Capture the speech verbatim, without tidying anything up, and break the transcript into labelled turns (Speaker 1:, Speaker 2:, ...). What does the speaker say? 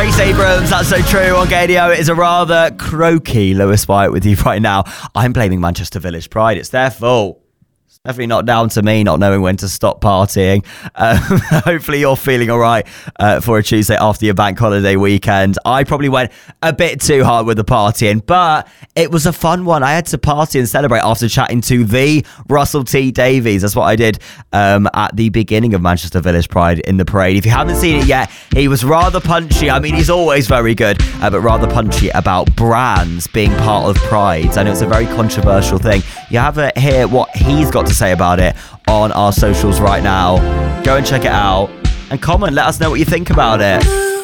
Speaker 1: Trace Abrams, That's So True on Gadio. It is a rather croaky Lewis White with you right now. I'm blaming Manchester Village Pride. It's their fault. It's definitely not down to me not knowing when to stop partying. Um, hopefully you're feeling all right uh, for a Tuesday after your bank holiday weekend. I probably went a bit too hard with the partying, but it was a fun one. I had to party and celebrate after chatting to the Russell T Davies. That's what I did um, at the beginning of Manchester Village Pride in the parade. If you haven't seen it yet, he was rather punchy. I mean, he's always very good, uh, but rather punchy about brands being part of Pride. And it's a very controversial thing. You have to hear what he's got to say about it on our socials right now. Go and check it out and comment. Let us know what you think about it.